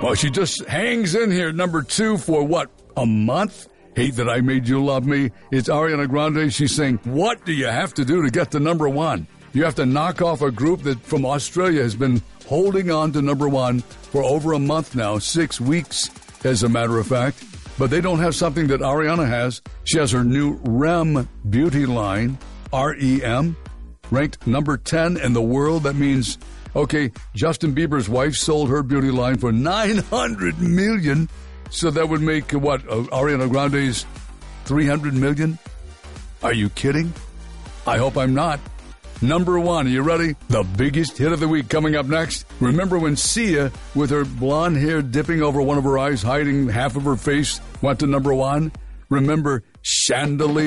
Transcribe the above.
Oh, she just hangs in here, number 2 for what, a month? Hate That I Made You Love Me. It's Ariana Grande. She's saying, what do you have to do to get to number 1? You have to knock off a group that from Australia has been holding on to number 1 for over a month now, 6 weeks, as a matter of fact. But they don't have something that Ariana has. She has her new REM beauty line, REM, ranked number 10 in the world. That means, okay, Justin Bieber's wife sold her beauty line for $900 million. So that would make, what, Ariana Grande's $300 million? Are you kidding? I hope I'm not. Number 1, are you ready? The biggest hit of the week coming up next. Remember when Sia, with her blonde hair dipping over one of her eyes, hiding half of her face, went to number 1? Remember Chandelier?